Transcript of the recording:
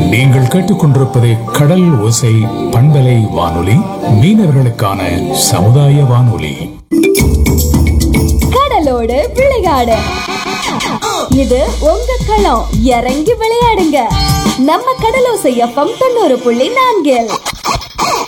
நீங்கள் கேட்டுக்கொண்டிருப்பது கடல் ஓசை பண்பலை வானொலி, மீனவர்களுக்கான சமுதாய வானொலி. கடலோடு விளையாடு, இது உங்க களம். இறங்கி விளையாடுங்க நம்ம கடலோசை FM 90.4.